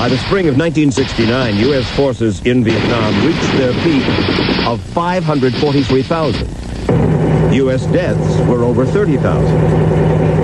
By the spring of 1969, U.S. forces in Vietnam reached their peak of 543,000. U.S. deaths were over 30,000.